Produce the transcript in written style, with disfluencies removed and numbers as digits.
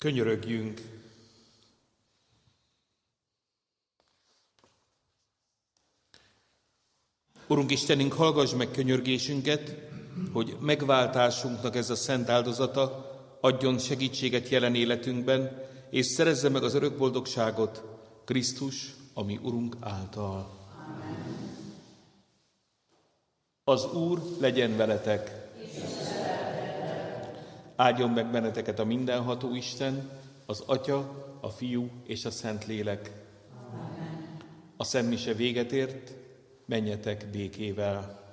Könyörögjünk! Urunk Istenünk, hallgass meg könyörgésünket, hogy megváltásunknak ez a szent áldozata adjon segítséget jelen életünkben, és szerezze meg az örök boldogságot Krisztus, ami Urunk által. Amen. Az Úr legyen veletek! Áldjon meg benneteket a mindenható Isten, az Atya, a Fiú és a Szentlélek. Amen. A szentmise véget ért, menjetek békével.